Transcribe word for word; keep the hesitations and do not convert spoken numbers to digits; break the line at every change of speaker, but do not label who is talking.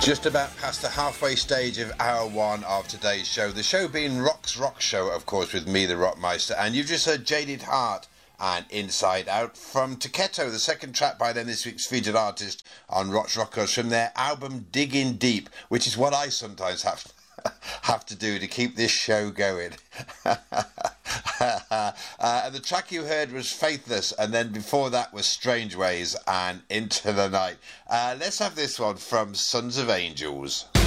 Just about past the halfway stage of hour one of today's show. The show being Rock's Rock Show, of course, with me, the Rockmeister. And you've just heard Jaded Heart and Inside Out from Taketo, the second track by them, this week's featured artist on Rock's Rockers, from their album Digging Deep, which is what I sometimes have to have to do to keep this show going. uh, and the track you heard was Faithless, and then before that was Strange Ways and Into the Night. Uh, let's have this one from Sons of Angels.